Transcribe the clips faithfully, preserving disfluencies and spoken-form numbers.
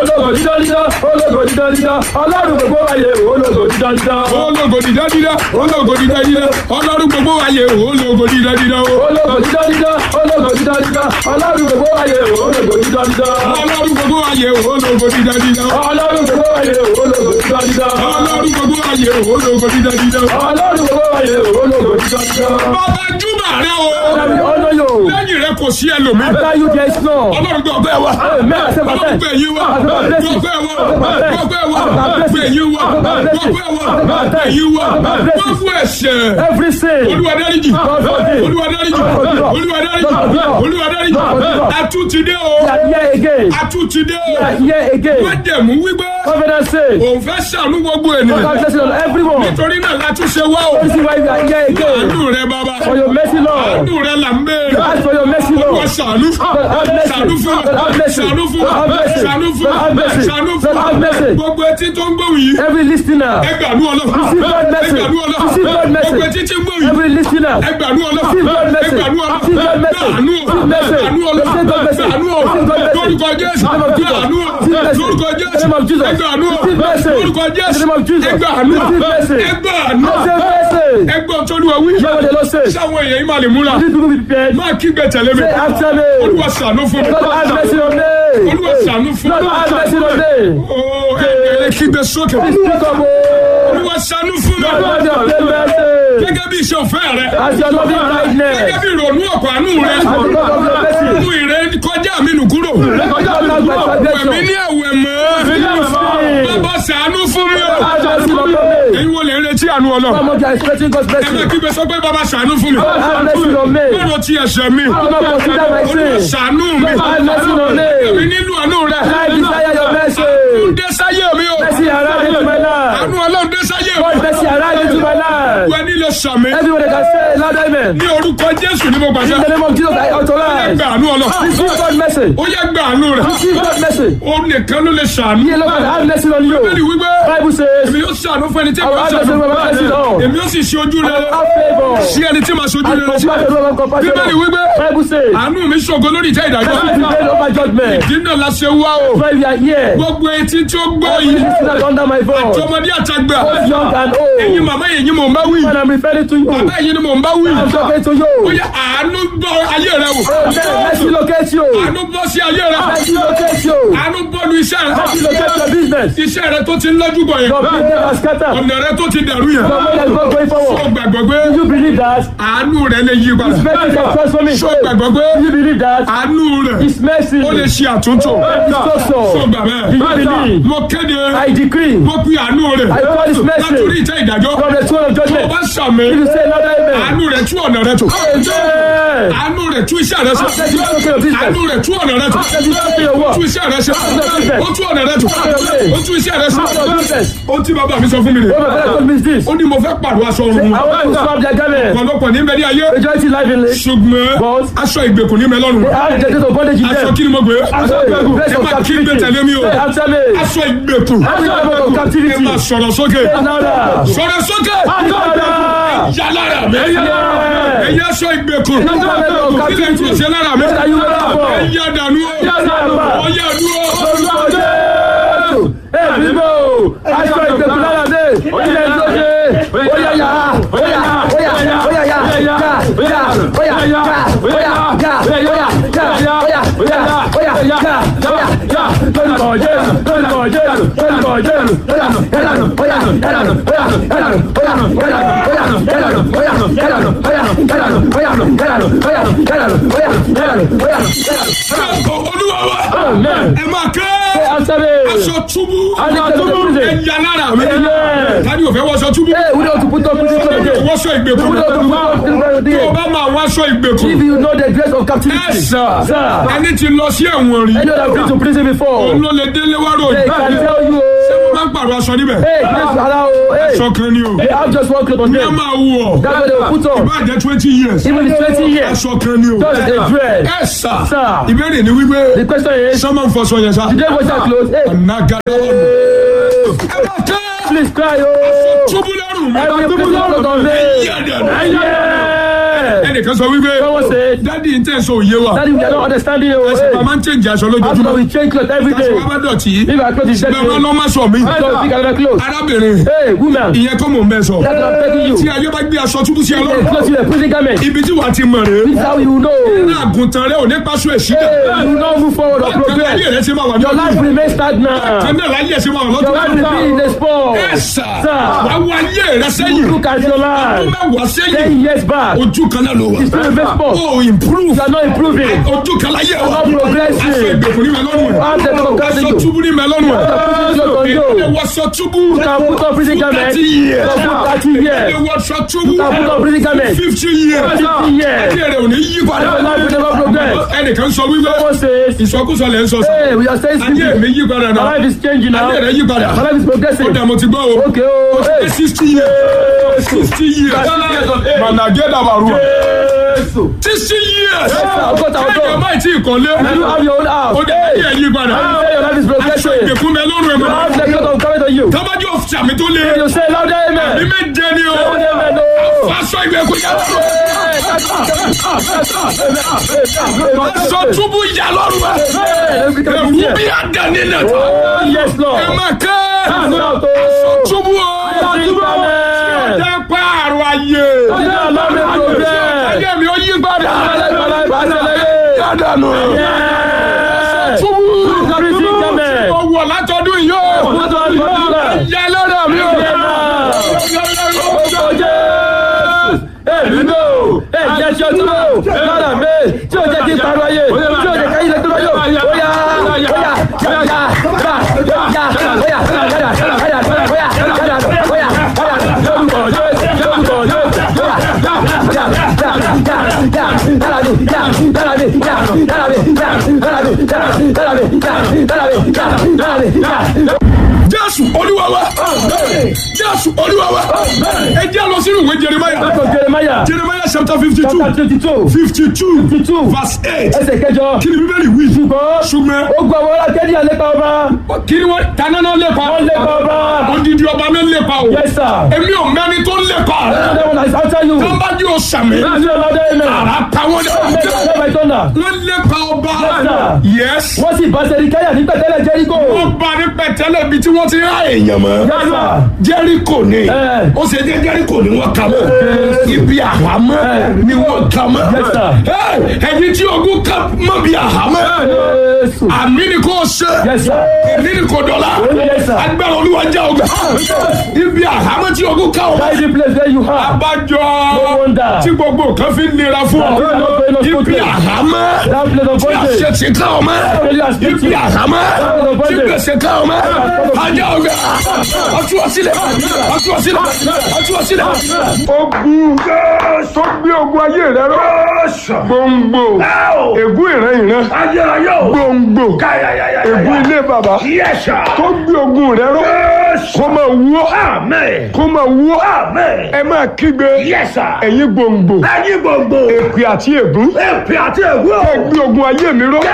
ológo dídán dídán ológo dídán dídán ọlọ́run gbogbo ayé ológo dídán dídán. ológo dídán dídán ológo dídán dídán ọlọ́run gbogbo ayé ológo dídán dídán. ológo dídán dídán ológo dídán dídán ọlọ́run gbogbo ayé ológo dídán dídán. ọlọ́run gbogbo ayé ológo dídán dídán. ọlọ́run gbogbo ayé ológo dídán dídán. ọlọ́run gbogbo ayé ológo dídán dídán. ọlọ́run gbogbo ayé ológo dídán dídán. bàbá júbà rẹ o. ọ̀nà yóò. lẹ́yìn rẹ kò sí ẹlòmíì. after you there is none. ọlọ́run gbọ́ ọgbẹ́ wa. ọlọ́run gbọ́ ẹ̀yìn wa. gbọ́gbẹ́ wa. gbọ́gbẹ́ wa. gbẹ̀yìn wa. gbọ́gbẹ́ wa. gbẹ̀yìn wa. gbọ́gbẹ́ ẹ̀ṣẹ̀. every sin. olúwa dáríjì. olúwa dáríjì. olúwa dáríjì. olúwa dáríjì. àtúntìdé o. here again. àtúntìdé o. here again. wọ́n dẹ̀ mú wípé. covenant say. òun fẹ́ ṣàánú gbogbo ènìyàn. God bless on everyone. nítorí náà látúnṣe wá o. this is why we are here again. àánú rẹ bàbá. for your mercy Lord. àánú rẹ là ń béèrè. ask for your mercy Lord. wọ́n ṣàánú. ṣàánú fún wa. ṣàánú fún wa. ṣàánú fún wa. ṣàánú fún wa. gbogbo etí tó ń gbóhùn yìí. every listener. ẹgbàánú ọlọ́run. receive God mercy. ẹgbàánú ọlọ́run. receive God mercy. gbogbo etí tí ń gbóhùn yìí. every listener. ẹgbàánú ọlọ́run. receive God mercy. ẹgbàánú ọlọ́run. receive God mercy. gbàánú receive mercy. gbàánú ọlọ́run. receive God mercy. gbàánú ọlọ́run. receive God mercy. lórúkọ Jésù. gbàánú lórúkọ Jésù. ẹgbàánú receive mercy. lórúkọ Jésù. receive ẹgbàánú mercy. ẹgbàánú receive mercy. ẹgbọ́n tó lù wá wí. hear what the Lord says. sáwọn èèyàn yìí máa lè múra. these people be prepared. máa kígbe tẹ̀lé mi. say after me. olúwa ṣàánú fún mi. God have mercy on me. olúwa ṣàánú fún mi. God have mercy on me. ooo ẹ kígbe sókè. speak up o. olúwa ṣàánú fún mi. God have mercy. gẹ́gẹ́ bí iṣẹ́ òfẹ́ rẹ. as your loving kindness. gẹ́gẹ́ bí ìrònú ọ̀pọ̀ àánú rẹ. as the God of your mercy. mú ìrẹ́ kọjá mi nù kúrò. God of your mercy. wẹ̀mí ní ẹ̀wẹ̀ mọ́. bàbá ṣàánú fún mi. èyí wo lè ń retí àánú ọlọ́run. Someone is expecting God's ẹ blessing. máa kígbe sọ pé bàbá ṣàánú fún mi. God have mercy on me. lọ́dọ̀ tí ẹ̀ṣẹ̀ mi. Do not consider my olúwa sin. ṣàánú mi. God have mercy on me. èmi nílò àánú rẹ. I desire your mercy. dé sáyé mi o. Mercy arrive into my life. àánú ọlọ́run dé sáyé mi. God mercy arrive into my life. wẹ́n nílò sàmì. Everyone can say loud amen. ní orúkọ Jésù ni mo In gbàṣẹ. the name of Jesus, I ó yẹ authorize. gba àánú ọlọ́run. Receive God mercy. ó yẹ gba àánú rẹ. Receive God mercy. ó nìkan ló lè ṣàánú. Dear Lord, have mercy on you. bẹ́ẹ̀ni wípé Bible says, èmi yóò ṣàánú fún ẹni tí I mo will have ṣàánú. mercy on my mercy Lord. èmi yóò sì ṣe ojú rẹ Have favor. sí ẹni tí màá ṣojú And rẹ sí. compassion over compassion. bíbélì wípé Bible says, àánú mi ṣògo lórí ìtẹ́ ìdájọ́. mercy prevail over judgment. ìdínà la ṣe wá o. Why we are here. gbogbo etí tí ó gbọ́ Every yìí. listener under my voice, tọmọdé àtàgbà. both young and ẹ̀yin old, màmá ẹ̀yin mò ń bá wí. and I'm referring to you. bàbá ẹ̀yin ni mò ń bá wí. I'm talking to ó you. yẹ àánú gbọ́ ayé rẹ wò. Mercy locate you. àánú bọ́ sí ayé rẹ. Mercy locate you. àánú bọ́ọ̀lù iṣẹ́ Mercy rẹ. locate your business. iṣẹ́ rẹ tó ti ń lọ́jú bọ̀ yẹn. Your business has scattered. ọ̀nà rẹ tó ti dẹ̀rú yẹn. Your way is not going ó forward. gbàgbọ́ pé Do you believe that? àánú rẹ lè yí padà. Mercy can transform it. ó gbàgbọ́ pé Do you believe that? àánú rẹ His mercy ó lè ṣe àtúntò. is so ó so. gbà bẹ́ẹ̀. Do you believe? mo kéde. I decree. mo pe àánú rẹ. I call his mercy látòrí ìtẹ́ ìdájọ́. from the throne of tó o judgment. bá sàmì. If you say Lord, amen. àánú rẹ tú ọ̀nà rẹ tò. Amen. àánú rẹ tú iṣẹ́ rẹ ṣe. Let you take your business. àánú rẹ tú ọ̀nà rẹ tò. Let you take your ó work. tú iṣẹ́ rẹ ṣe. ó tú ọ̀nà rẹ tò. ó tú iṣẹ́ rẹ ṣe. Your business. ó tí bàbá mi sọ fún mi rè. What my father told me is this. ó ní mo fẹ́ pàrọ̀ aṣọ ọrùn. I want to swap their garment. ọ̀pọ̀lọpọ̀ ní bẹ́ẹ̀ ní ayé. Majority life in it. ṣùgbọ́n But aṣọ ìgbèkùn ní mẹ́lọ́rùn. they have the taste of bondage in aṣọ them. kí ni mo gbé. Grace ẹ of máa kí gbé captivity. tẹ̀lé mi o. Say after me. aṣọ ìgbèkùn. Every level of ẹ captivity. máa sọ̀rọ̀ sókè. Say louder. sọ̀rọ̀ sókè. Louder. yàlára mi. Yeah. ẹ̀yà aṣọ ìgbèkùn. Every level of kí lè tún captivity. ṣe lára mi. What are you waiting for? ẹ̀yà dànù o. ọ̀yà dúró. Orúkọ Jésù. Èmi mọ̀ o. Aṣọ ìgbèkùn lára dé. Ilé ìjọsẹ̀. Óyá yá. Óyá. Óyá. Óyá yá. Yá. Yá. Óyá. Yá. Óyá. Yá. Óyá. Yá. Óyá. Óyá. Óyá. Óyá. Yá. Yá. Orúkọ Jésù. Orúkọ Jésù. Orúkọ Jésù. Óyá. Ẹlànà. Óyá. Ẹlànà. Óyá. Ẹlànà. Óyá. Ẹlànà. Óyá. Ẹlànà. Óyá. Ẹlànà. Óyá. Ẹlànà. Óyá. Ẹlànà. Óyá. Ẹlànà. Óyá. Ẹlànà. Óyá. olúwa wa. Amen. ẹ máa kẹ́. Say after me. aṣọ túbú. Aṣọ túbú. ẹ̀yà lára mi. Amen. tani ò fẹ́ wọṣọ túbú. Hey, we don't put up prison again. wọṣọ ìgbèkùn. We don't put up prison tó o again. bá máa wáṣọ ìgbèkùn. If you know the grace of captivity, ẹ sà. sir, ẹni tí lọ sí ẹ̀wọ̀n rí. I know that I've been to prison before. òun ló lè délé wá rò. They can tell you, ṣé mo máa ń pàrọ̀ aṣọ níbẹ̀. hey, grace allow, hey, aṣọ kan ni o. they have just one cloth on ní ẹ them. máa wù ọ́. That's what they will put on. ìbá jẹ́ twenty years. Even the twenty years, aṣọ kan ni o. just a dread. ẹ sà. Sir, ìbéèrè ni wípé. the question is, sọ́mọ́ ń fọṣọ yẹn sá. did they wash their clothes? Hey, nàgàdà ọ̀nà. hey, ẹ máa tẹ́. please cry, oh. túbú lọ́rùn mi. Every prison cloth on them. ẹ̀yà dànù. Yeah. Amen. ẹnìkan sọ wípé Someone said, dádì ń tẹ̀sán òye wa Daddy, we are not understanding you. ẹsẹ̀ Hey, bàbá ń change aṣọ after lójoojúmọ́ we change clothes every day. aṣọ wa bá dọ̀tí If our clothes is dirty, bẹ́ẹ̀ bá lọ́ máa sọ mí I don't think another clothes. arábìnrin Hey, woman, ìyẹn kọ́ mò ń bẹ́ sọ that's what I'm telling you. tí ayé bá gbé aṣọ túbú sí ẹ Hey, lọ́rùn clothes with a prison garment. ibi tí wàá ti mọ̀ rèé This is how you know. ní àgùntàn rẹ ò ní pàṣọ èṣìdá Hey, you don't move forward or ayé progress. rẹ ṣe máa wà ní Your life ọdún remains stagnant. kẹ́ndẹ̀ láyé ẹ̀ ṣe máa wà Your life lọ́dún remains in the sport. ẹ̀ sà Sir. wà wọ ayé rẹ sẹ́yìn Look at your ọdún life. mẹ́wàá sẹ́yìn Ten years back, ojú kan náà ló wà it's still the best sport. ó improve You are not improving. ojú kan láyé You are wa not progressing. aṣọ ìgbèkùn ní mẹ́lọ́nù ẹ̀ I'm the one aṣọ you. túbú ní mẹ́lọ́nù ẹ̀ You èdè wọṣọ túbú can put on prison garment. thirty years You can put thirty èdè years. wọṣọ túbú You can put on prison garment. fifty years Fifty years. ayé rẹ ò ní yí padà Your life will never progress. ẹnìkan sọ wípé Someone says, ìsọkúsọ lẹ̀ ń sọ sí hey, we are saying ayé something. mi yí padà My náà life is changing now. ayé rẹ yí padà My life is progressing. ó dà mo ti gbọ́ o Okay, oh, hey. sixty years sixty years manageda barua sixty years ọgọ́ta ọdún. ẹ̀yọ̀ máa ti ìkọ́lé You have your own house. ó dẹ̀ ayé ẹ̀ yí padà You say your life is aṣọ progressing. ìgbèkùn mi lọ́rùn ẹ̀ You mọ́ have the cloth of coming to you. tábàjọ́ sàmì tó lé You say louder ní amen. méje ni o Louder amen, no. aṣọ ìgbèkùn yà lọ́rùn aṣọ túbú yà lọ́rùn ẹ̀ ẹ̀rù bí àdáni nà tó Yes, Lord. ẹ̀ máa ká That's not all. túbú o Túbú o. ọ̀dà pààrọ̀ ayé Ọjọ́ àlọ́mí progress. ayé mi ó yí padà My life is accelerating. yàdànù Yes. túbú Prison garment. ó wọ̀ látọdún yìí ó What do I do? yà lọ́dọ̀ mi ó. Ẹ̀jẹ̀ ṣe ọdún náà, lára mi, tí o jẹ́ kí n parọ́ ayé, tí o jẹ́ káyé lè dúró yóò, ó yá, ó yá, yá, yá, yá, yá, yá, yá, ó yá, yá, yá, yá, ó yá, yá, ó yá, lórúkọ Jésù, lórúkọ Jésù, ó yá, yá, yá, yá, yá, yá, lára mi, yá, lára mi, yá, lára mi, yá, lára mi, yá, lára mi, yá, lára mi, yá, lára mi, yá. Jésù Olúwa wa Jésù Olúwa wa ẹ jẹ́ lọ sínú ìwé Jeremiah Láti Jeremiah, Jeremiah chapter fifty two chapter twenty-two, fifty two fifty-two, verse eight ẹsẹ̀ kẹjọ, kí ni bíbélì wí ṣùgbọ́n ṣùgbọ́n ó gbọ́ àwọn akéde àlépa ọba, kí ni wọ́n tanáná lépa wọ́n lépa ọba. odidi ọba mi lépa o Yes, sir. èmi ò mẹ́ni tó lépa That one is after you. tó ń bá yóò sàmì That's your louder amen. àrà táwọn Make dẹ̀ it by thunder. wọ́n lépa ọba yes Wọ́n sì bá Sẹ̀ríkáyà ní pẹ̀tẹ́lẹ̀ Jẹ́ríkò. wọ́n bá ní pẹ̀tẹ́lẹ̀ ibi tí wọ́n ti rá èèyàn mọ́ Yes, sir. Jẹ́ríkò ni Eh. ó ṣe dé Jẹ́ríkò ni wọ́n kà mọ́ ibi àhámọ́ ni wọ́n kà mọ́ Yes, sir. Eh, ẹni tí ogun kà mọ́ bí àhámọ́ Jésù. àmì ni kò ṣe Yes, sir. èmi ni kò dọ̀la Yes, sir. agbára Olúwa jẹ́ ọgbà ibi àhámọ́ tí ogun kà ọmọ That is the place where you are. abájọ No wonder. tí gbogbo nǹkan fi nira fún ọ That is not going on ibi smoothly. àhámọ́ That place of tí bondage. àṣẹ ti ká ọmọ Really has been ibi to- àhámọ́ tí gbèsè ká ọmọ ajá ọgbà ọtú ọsílẹ̀ ọtú ọsílẹ̀ ọtú ọsílẹ̀. ogun tó gbé ogun ayé rẹ rọ gbòǹgbò ègún ìran ìran gbòǹgbò ègún ilé bàbá tó gbé ogun rẹ rọ kó máa wúwo kó máa wúwo ẹ máa kígbe ẹ̀yin gbòǹgbò èpè àti ègún ẹ gbé ogun ayé mi rọ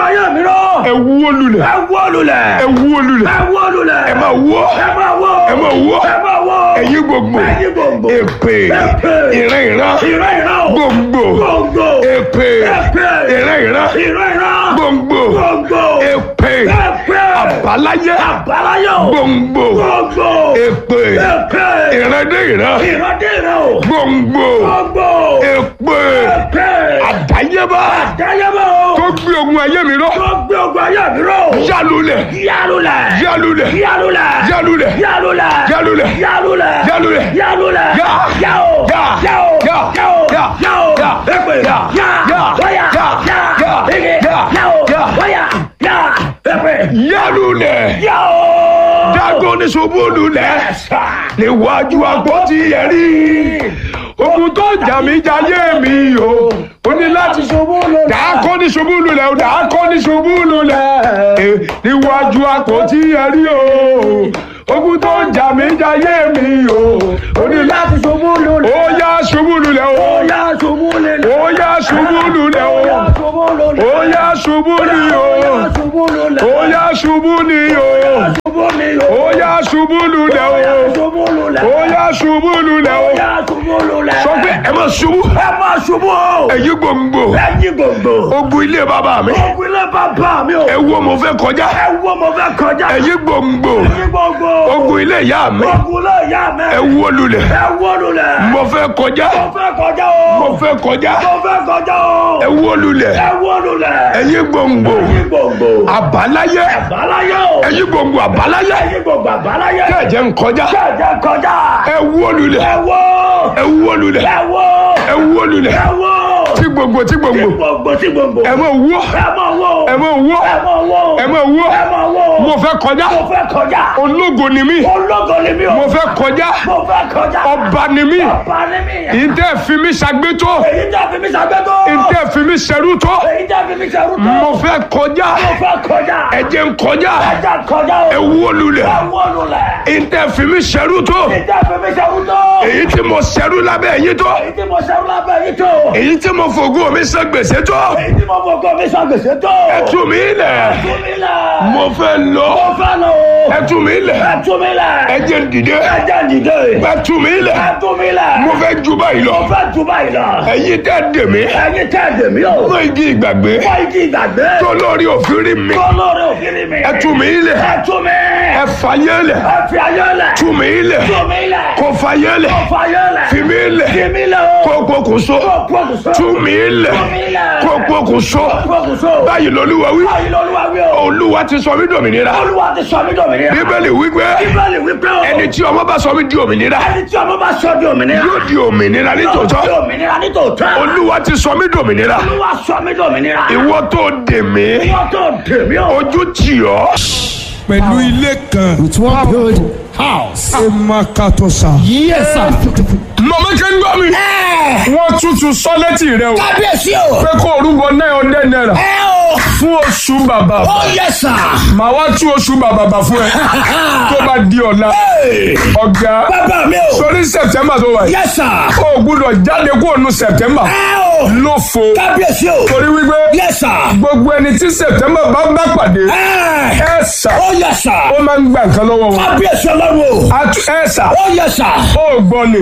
ẹ wúwo lulẹ̀ ẹ wúwo lulẹ̀ ẹ máa wúwo ẹ máa wúwo ẹ̀yin gbòǹgbò èpè ìran ìran gbòǹgbò èpè ìran ìran gbòǹgbò èpè àbáláyé gbòǹgbò èpè ìrandé ìran gbòǹgbò èpè àdáyébá tó gbé ogun ayé mi rọ yálulẹ̀ yálulẹ̀ yálulẹ̀ yálulẹ̀ yálulẹ̀ yálulẹ̀ yá yá yá yá yá yá yá yá yálulẹ̀ dágọ́ ní ṣubú lulẹ̀ níwájú àpótí ẹ̀rí ogun tó jà mí jayé mi o ó ní láti ṣubú lulẹ̀ dákọ́ ní ṣubú lulẹ̀ o dákọ́ ní ṣubú lulẹ̀ níwájú àpótí ẹ̀rí o ogun tó jà mí jayé mi o ó ní láti ṣubú lulẹ̀ ó yá ṣubú lulẹ̀ o ó yá ṣubú lulẹ̀ o ó yá ṣubú ni o ó yá ṣubú ni o ó yá ṣubú ni o. ṣubú ni o. ó yá ṣubú lulẹ̀ Ó yá o. ṣubú lulẹ̀. ó yá ṣubú lulẹ̀ Ó o. yá ṣubú lulẹ̀. sọ pé ẹ má ṣubú. ẹ má ṣubú o. ẹ̀yin gbòǹgbò. ẹ̀yin gbogbo. ogun ilé bàbá mi. ogun ilé bàbá mi o. ẹ wo mo fẹ́ kọjá. ẹ wo mo fẹ́ kọjá. ẹ̀yin gbòǹgbò. ẹ̀yin gbogbo. ogun ilé ìyá mi. ogun ilé ìyá mi. ẹ wo lulẹ̀. ẹ wo lulẹ̀. mo fẹ́ kọjá. mo fẹ́ kọjá o. mo fẹ́ kọjá. mo fẹ́ kọjá o. ẹ wo lulẹ̀. ẹ wo lulẹ̀. ẹ̀yin gbòǹgbò. ẹ̀yin gbogbo. àbáláyé. àbáláyé o. ẹ̀yin gbòǹgbò àbáláyé. ẹ̀yin gbogbo àbáláyé. kẹ̀jẹ̀ ń kọjá. kẹ̀jẹ̀ kọjá. ẹ wo lulẹ̀. ẹ wo. ẹ wo lulẹ̀. ẹ wo. ẹ wo lulẹ̀. ẹ wo. tí gbòǹgbò tí tí gbòǹgbò. gbogbo tí gbogbo. ẹ mọ̀ wó. ẹ mọ̀ wo. ẹ mọ̀ wó. ẹ mọ̀ wo. ẹ mọ̀ wó. ẹ mọ̀ wo. mo fẹ́ kọjá. mo fẹ́ kọjá. ológo ni mí. ológo ni mi o. mo fẹ́ kọjá. mo fẹ́ kọjá. ọba ni mí. ọba ni mi. ìtẹ́ fi mí ṣàgbétó. èyí tẹ́ fi mi ṣàgbétó. ìtẹ́ fi mí ṣẹrú tó. èyí tẹ́ fi mi ṣẹrú tó. mo fẹ́ kọjá. mo fẹ́ kọjá. ẹ jẹ́ ń kọjá. ẹja kọjá o. ẹ wó lulẹ̀. ẹ wó lulẹ̀. ìtẹ́ fi mí ṣẹrú tó. èyí tẹ́ fi mi ṣẹrú tó. èyí tí mo ṣẹrú lábẹ́ yín tó. èyí tí mo ṣẹrú lábẹ́ yìí tó. èyí tí mo fògo mi san gbèsè tó. èyí tí mo fọkọ mi san gbèsè tó. ẹ tú mi lẹ̀. tú mi lẹ̀. mo fẹ́ lọ. mo fẹ́ lọ o. ẹ tú mi lẹ̀. ẹ tú mi lẹ̀. ẹ jẹ́ n dìde. ẹ jẹ́ dìde. ẹ tú mi lẹ̀. ẹ tú mi lẹ̀. mo fẹ́ ju báyìí lọ. mo fẹ́ ju báyìí lọ. ẹ̀yin tẹ́ dè mí. ẹ̀yin tẹ́ dè mí o. mọ igi ìgbàgbé. mọ igi ìgbàgbé. tó lórí òfin rí mi. tó lórí òfin rí mi. ẹ tú mi lẹ̀. ẹ tú mi. ẹ fàyè lẹ̀. ẹ fi ayé lẹ̀. tú mi lẹ̀. tú mi lẹ̀. kó fàyè lẹ̀. kó fayé lẹ̀. fi mi lẹ̀. fi mi lẹ̀ o. kó pokùnso. kó pokùnso. tú mi lẹ̀. tú mi lẹ̀. kó pokùnso. kó pokùnso. báyìí lolúwa wí. báyìí lolúwa wí o. olúwa ti sọ mí dòmìnira. olúwa ti sọ mí dòmìnira. bíbélì wípé bíbélì wípé o. ẹni tí ọmọ bá sọ mí di òmìnira ẹni tí ọmọ bá sọ di òmìnira. yóò di òmìnira yóò di nítòótọ́. òmìnira nítòótọ́. olúwa ti sọ mí dòmìnira. olúwa sọ mí dòmìnira. ìwọ tó dè mí ìwọ tó dè mí o. ojú tì ọ́. pẹ̀lú ilé kan With one good house. ẹ máa ka tó sa. Yes, sir. mọ̀mọ́ kẹ́ ń gbọ́ mi. wọ́n tútù sọ létí rẹ o. kábíyèsí o. pé kó orúkọ náà ọdẹ náírà ẹ o. fún oṣù bàbà. ó yẹ sà. màá wá tú oṣù bàbà bà fún ẹ tó bá di ọ̀la. ọ̀gá bàbá mi o. sórí sẹ̀tẹ́mbà tó wà yìí. yẹ sà. o gbúdọ̀ jáde kó nu sẹ̀tẹ́mbà ẹ o. ló fo. kábíyèsí o. torí wípé yẹ sà. gbogbo ẹni tí sẹ̀tẹ́mbà bá bá pàdé ẹ. ẹ sà ó yẹ sà. ó máa ń gba nǹkan lọ́wọ́ wọn. kábíyèsí ọlọ́run o. Atu ẹ sà ó yẹ sà. ó gbọ́ ni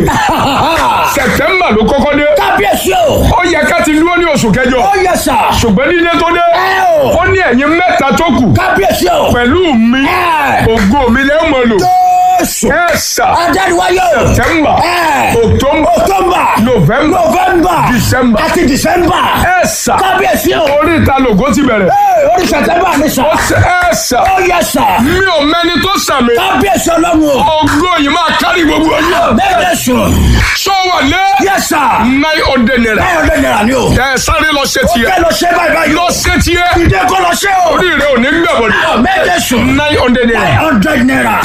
sẹ̀tẹ́mbà ló kọ́kọ́ dé. kábíyèsí o. ó yẹ ká ti dúró ní oṣù kẹjọ ó yẹ sà. ṣùgbọ́n nílé tó dé ẹ o. ó ní ẹ̀yin mẹ́ta tó kù kábíyèsí o. pẹ̀lú mi ẹ. ògo mi lẹ́ mọ̀ lò. Jésù. ẹ sà adániwáyé o. September ẹ. October October. November November. December àti December. ẹ sà kábíyèsí o. orí ìta lògó ti bẹ̀rẹ̀. Ee, orí September ni sà. ó ṣe ẹ sà ó yẹ sà. mi ò mẹ́ni tó sàmì kábíyèsí ọlọ́run o. ògo yìí máa kárí gbogbo ọjọ́. bẹ́ẹ̀ sùn. sọ wà lé yẹ sà. nine hundred naira. báyọ̀ lè nira ni o. ẹ sáré lọ ṣe ó tiẹ̀ fẹ́ lọ ṣe báyìí báyìí. lọ ṣe tiẹ̀ ìdè kọ́ lọ ṣe o. orí rẹ ò ní gbẹ̀bọ̀ ni. bẹ́ẹ̀ sùn. nine hundred nine naira. hundred naira.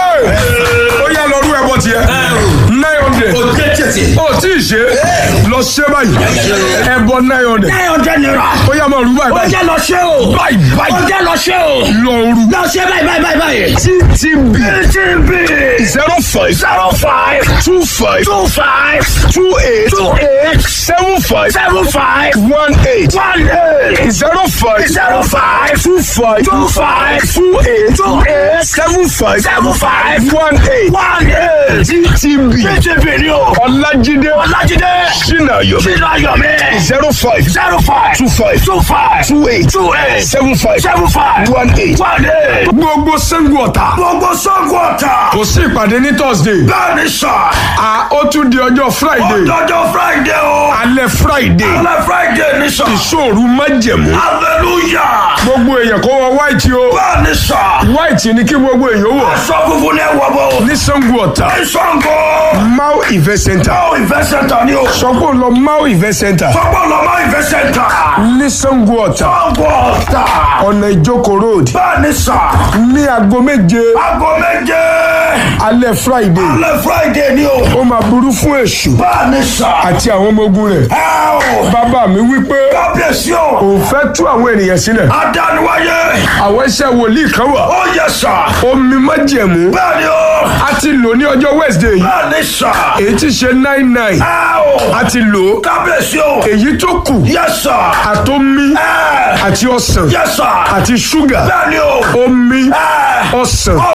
ó yá lọ rú ẹbọ tiẹ̀ nine hundred. ó tí ì ṣe lọ ṣe báyìí ẹbọ nine hundred. nine hundred naira. ó yá máa rú báyìí ó báyìí jẹ́ lọ ṣe o. báyìí ó báyìí jẹ́ lọ ṣe o. lọ rú. lọ ṣe báyìí báyìí báyìí báyìí. T T B T B zero five zero five two five two five two eight two eight seven five seven five one eight one eight zero five zero five two five two five two eight two eight seven five seven five one eight one eight. T T B T T B ni o. Ọlájídé Ọlájídé Ṣínàyọ̀ sínú ayọ̀ mi. zero five zero five two five two five two eight two eight seven five seven five one eight. one eight. gbogbo Ṣàngó Ọ̀tà gbogbo Ṣàngó Ọ̀tà. kò sí ìpàdé ní Thursday. bẹ́ẹ̀ ni sà. a ó tún di ọjọ́ Friday ọjọ́jọ́ Friday o. alẹ́ Friday alẹ́ Friday ni sà. ìṣòro májẹ̀mú. hallelujah. gbogbo èèyàn kó wọ white o. bẹ́ẹ̀ ni sà. white ni kí gbogbo èèyàn wọ̀. aṣọ funfun ni ẹ wọ̀ bọ̀. ní Ṣàngó Ọ̀tà ní Ṣàngó. Mau Event Center. Mau Event Center ni o. sọ pé ó lọ Mau Event Center sọ́kpọ̀ lọ Mau Event Center. ní Ṣàngó Ọ̀tà Ṣàngó Ọ̀tà. ọ̀nà Ìjókòó road bẹ́ẹ̀ ni sà. ní aago méje aago méje. alẹ́ Friday. alẹ́ Friday ni o. ó máa burú fún èṣù bẹ́ẹ̀ ni sà. àti àwọn ọmọ ogun rẹ̀. ẹ o. bàbá mi wí pé kábíyèsí o. òun fẹ́ tú àwọn ènìyàn sílẹ̀. adániwáyé. àwọn iṣẹ́ wòlíì kan wà. ó yẹ sà. omi májẹ̀mú. bẹ́ẹ̀ ni o. a ti lò ní ọjọ́ Wednesday yìí. bẹ́ẹ̀ ni sà. èyí ti ṣe nine nine. ẹ o. a ti lò ó. kábíyèsí o. èyí tó kù yẹ sà. àtomi ẹ. àti ọsàn yẹ sà. àti ṣúgà bẹ́ẹ̀ ni o. omi ẹ. ọsàn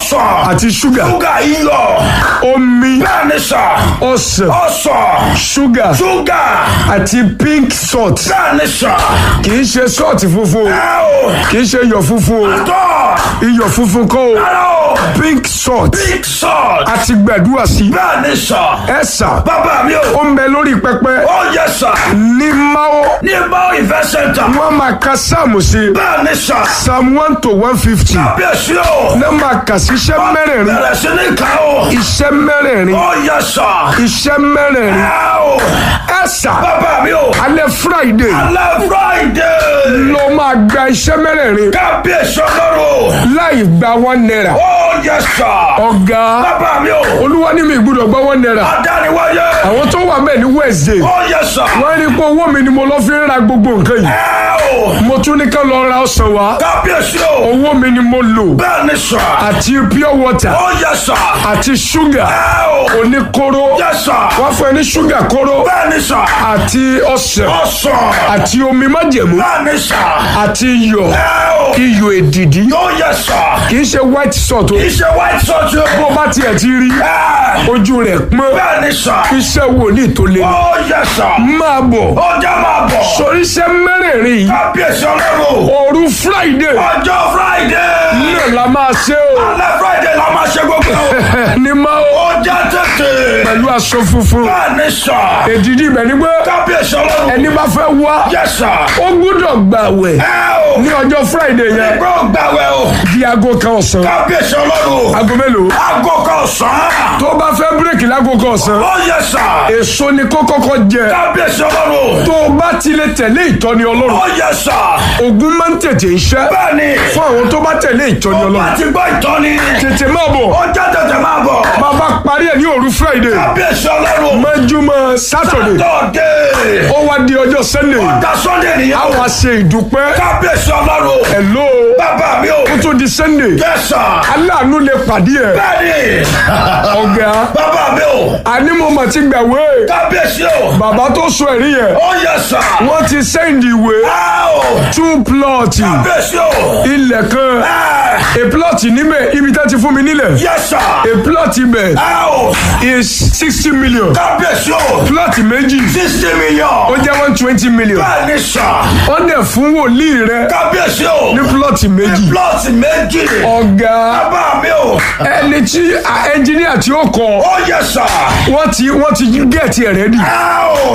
ọsàn. àti ṣúgà ṣúgà iyọ̀. omi bẹ́ẹ̀ni sà. ọsàn ọsàn. ṣúgà ṣúgà. àti pink salt bẹ́ẹ̀ni sà. kì í ṣe salt funfun o ẹ o. kì í ṣe iyọ̀ funfun o àtọ̀. iyọ̀ funfun kọ́ o rárá o. pink salt big salt. àti gbàdúrà sí bẹ́ẹ̀ni sà. ẹ sà bàbá mi o. ó ń bẹ lórí pẹpẹ ó yẹ sà. ní máwó ní báwo ìfẹ́ sẹ́ńtà. wọ́n máa ka sáàmù sí bẹ́ẹ̀ni sà. psalm one to one fifty kábíyèsí o. náà máa kà sí iṣẹ́ mẹ́rẹ̀ẹ̀rin bẹ̀rẹ̀ sí ní ká o. iṣẹ́ mẹ́rẹ̀ẹ̀rin ó yẹ sà. iṣẹ́ mẹ́rẹ̀ẹ̀rin ẹ o. ẹ sà bàbá mi o. alẹ́ friday alẹ́ friday. ló máa gba iṣẹ́ mẹ́rẹ̀ẹ̀rin kábíyèsí ọlọ́run. láì gba one naira ó yẹ sà. ọ̀gá bàbá mi o. olúwa ní mi gbọ́dọ̀ gba one naira adániwáyé. àwọn tó wà bẹ́ẹ̀ ní wednesday ó yẹ sà. wọ́n rí pé owó mi ni mo lọ fi ń ra gbogbo nǹkan yìí ẹ o. mo tún ní ká lọ ra ọsàn wá kábíyèsí o. owó mi ni mo lò bẹ́ẹ̀ni sà. àti pure water ó yẹ sà. àti ṣúgà ẹ o. oníkóró yẹ sà. wọ́n fún ẹ ní ṣúgà kóró bẹ́ẹ̀ni sà. àti ọsàn ọsàn. àti omi májèmú bẹ́ẹ̀ni sà. àti iyọ̀ ẹ o. iyọ̀ èdìdí ó yẹ sà. kì í ṣe white salt o iṣẹ́ white salt o. bó bá tiẹ̀ ti rí ẹ. ojú rẹ̀ pọ́n bẹ́ẹ̀ni sà. iṣẹ́ wòlíì tó le ó yẹ sà. máa bọ̀ ó jẹ́ máa bọ̀. sórí iṣẹ́ mẹ́rẹ̀ẹ̀rin yìí kábíyèsí ọlọ́run. òru friday ọjọ́ friday. náà la máa ṣe o alẹ́ friday la máa ṣe gbogbo. ní máa ó jẹ́ tètè. pẹ̀lú aṣọ funfun bẹ́ẹ̀ni sà. èdìdí ibẹ̀ ni pé kábíyèsí ọlọ́run. ẹni bá fẹ́ wá yẹ sà. ó gbúdọ̀ gbàwẹ̀ ẹ o. ní ọjọ́ friday yẹn ìgbọ́ gbàwẹ̀ o. di aago kan ọ̀sán kábíyèsí ọlọ́run. aago mélòó aago kan ọ̀sán. tó bá fẹ́ bírèkì láago kan ọ̀sán ó yẹ sà. èso ni kó kọ́kọ́ jẹ kábíyèsí ọlọ́run. tó o bá ti lè tẹ̀lé ìtọ́ni ọlọ́run ó yẹ sà. ogun máa ń tètè iṣẹ́ bẹ́ẹ̀ni. fún àwọn tó bá tẹ̀lé ìtọ́ni ó bá ọlọ́run ti gbọ́ ìtọ́ni. tètè máa bọ̀ ó jẹ́ tètè máa bọ̀. bàbá parí ẹ̀ ní òru friday kábíyèsí ọlọ́run. mẹ́júmọ́ saturday tọ́dé. ó wá di ọjọ́ sunday ọ̀dà sunday nìyẹn. a wá ṣe ìdúpẹ́ kábíyèsí ọlọ́run. hello bàbá mi o. ó tún di sunday yẹ sà. aláàánú lè pàdé ẹ̀ bẹ́ẹ̀ni. ọ̀gá bàbá mi o. àní mo mà ti gbàwé kábíyèsí o. bàbá tó sọ ẹ̀rí yẹn ó yẹ sà. wọ́n ti sẹ́ndì ìwé ẹ o. two plot kábíyèsí o. ilẹ̀ kan ẹ. a plot níbẹ̀ ibi tá ti fún mi nílẹ̀ yẹ sà. a plot ibẹ̀ ẹ o. is sixty million kábíyèsí o. plot méjì sixty ó million. jẹ́ one twenty million bẹ́ẹ̀ni sà. wọ́n dẹ̀ fún wòlíì rẹ kábíyèsí o. ní plot méjì plọ́ọ̀tì méjì. ọ̀gá bàbá mi o. ẹni tí ẹnjìníà tí ó kọ ó yẹ sà. wọ́n ti wọ́n ti gẹ̀ẹ́tì ẹ̀ rẹ́dì ẹ o.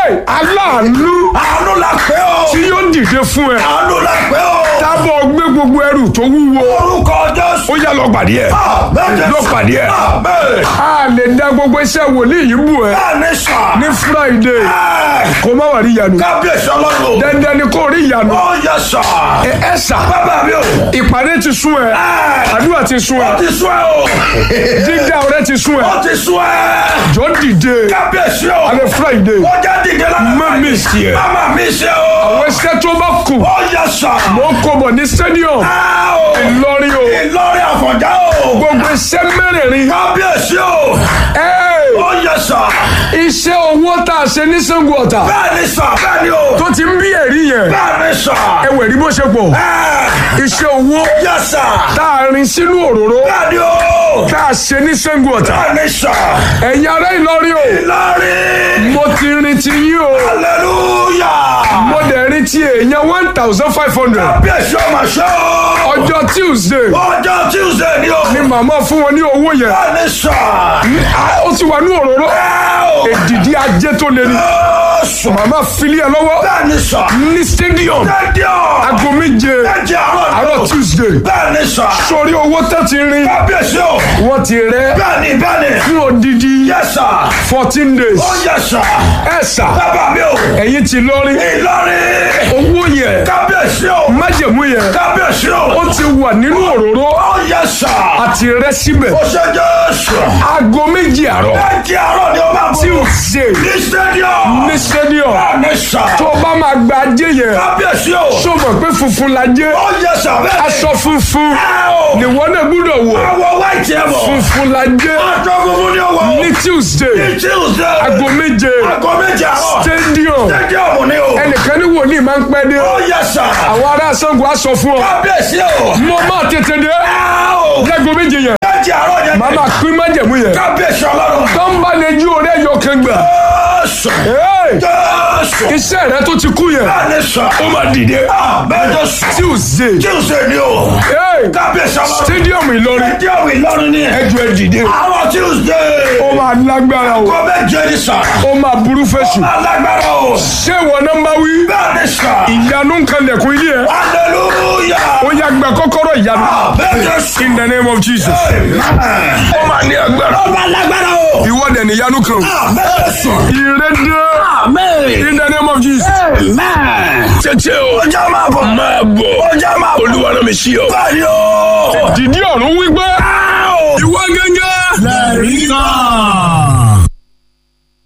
aláàánú àánú la pé o. tí yóò dìde fún ẹ àánú la pé o. tábọ̀ gbé gbogbo ẹrù tó wúwo orúkọ jésù. ó yá lọ pàdé ẹ lọ pàdé ẹ bẹ́ẹ̀. a lè dá gbogbo iṣẹ́ wòlíì yìí bù ẹ bẹ́ẹ̀ni sà. ní friday kó má wà rí ìyanu kábíyèsí ọlọ́run. dandan ni kó rí ìyanu ó yẹ sà. ẹ ẹ sà bàbá mi o. ìpàdé ti sún ẹ àdúrà ti sún ó ẹ ti sún ẹ o. dídá ọ̀rẹ́ ti sún ẹ ó ti sún ẹ. jọ dìde kábíyèsí o. alẹ́ friday ó jẹ́ dìde lára. má mi sí ẹ má mi sí ẹ o. àwọn iṣẹ́ tó bá kù ó yẹ sà. mo kó bọ̀ ní stadium ẹ o. ìlọrin o ìlọrin àfọ̀njá o. gbogbo iṣẹ́ mẹ́rẹ̀ẹ̀rin kábíyèsí o. ẹ ó yẹ sà. iṣẹ́ owó tá a ṣe ní Ṣàngó Ọ̀tà bẹ́ẹ̀ni sà bẹ́ẹ̀ni o. tó ti ń bí ẹ̀rí yẹn bẹ́ẹ̀ni sà. ẹwẹ̀ rí bó ṣe pọ̀ ẹ iṣẹ́ owó yẹ sà. tá a rin sínú òróró bẹ́ẹ̀ni o. tá a ṣe ní Ṣàngó Ọ̀tà bẹ́ẹ̀ni sà. ẹ̀yin ará Ìlọrin o ìlọrin. mo ti rin ti yín o hallelujah. mo dẹ̀ rin ti èèyàn one thousand five hundred kábíyèsí o mà ṣe o. ọjọ́ tuesday ọjọ́ tuesday ni o. ni màmá fún wọn ní owó yẹn bẹ́ẹ̀ni sà. ó ti wà ní òróró ẹ o. èdìdí ajé tó lé ní Jésù. màmá fili ẹ lọ́wọ́ bẹ́ẹ̀ni sà. ní stadium stadium. aago méje ẹ̀jẹ̀ àárọ̀ ni o. àárọ̀ tuesday bẹ́ẹ̀ni sà. sórí owó tó ti rin kábíyèsí o. wọ́n ti rẹ́ bẹ́ẹ̀ni bẹ́ẹ̀ni. fún odidi yes sà. fourteen days ó yẹ sà. ẹ sà bàbá mi o. ẹ̀yin ti lọ́rin ìlọrin. owó yẹn kábíyèsí o. májẹ̀mú yẹn kábíyèsí o. ó ti wà nínú òróró ó yẹ sà. àti rẹ́ síbẹ̀ ó ṣe Jésù. aago méjì àárọ̀ ẹ̀jẹ̀ àárọ̀ ni o máa bọ̀. tuesday ní stadium. ní stadium bẹ́ẹ̀ni sà. tó o bá máa gba ajé yẹn kábíyèsí o. ṣó mọ̀ pé funfun lajé ó yẹ sà bẹ́ẹ̀ni. aṣọ funfun ẹ o. nìwọ náà gbúdọ̀ wọ̀ àwọ̀ white ẹ̀ bọ̀. funfun lajé aṣọ funfun ni o wọ̀. ní tuesday ní Tuesday. aago méje aago méje àárọ̀. stadium stadium ni o. ẹnìkan ní wòlíì máa ń pẹ́ dé ó yẹ sà. àwọn ará Ṣàngó á sọ fún ọ kábíyèsí o. mo máa tètè dé ẹ o. lágbo méje yẹn méjì àárọ̀ yẹn. màá máa pín májẹ̀mú yẹn kábíyèsí ọlọ́run. tó ń bá lè jí orí ẹ̀yọ kan gbà Jésù. Hey! Jésù. iṣẹ́ rẹ tó ti kú yẹn Bẹ́ẹ̀ni sọ. ó máa dìde Bẹ́ẹ̀ni sọ. Tuesday Tuesday ni o. Hey! Kábíyèsí ọlọ́run. stadium Ìlọrin Stadium Ìlọrin ni. ẹjọ ẹ dìde Àárọ̀ Tuesday. ó máa lágbára o Kọ́ méje ni sà. ó máa burú fẹsù Alágbára o. ṣé ìwọ náà ń bá wí Bẹ́ẹ̀ni sà. ìyanu ń kanlẹ̀kùn ilé ẹ Hallelujah. ó yá gba kọ́kọ́rọ́ ìyanu Bẹ́ẹ̀ni sọ. in the name of Jesus Amen. ó máa ní agbára Ọba alágbára o. ìwọ dẹ̀ ní ìyanu kan Bẹ́ẹ̀ni sọ. ìrẹ́dẹ́ Amen. in the name of Jesus Amen. tètè o Ọjà máa bọ̀. máa bọ̀ Ọjà máa bọ̀. olúwa náà mi sí ọ Báyìí o. dìdí ọ̀run wípé ìwọ gẹ́gẹ́ Lẹ́rìí kan.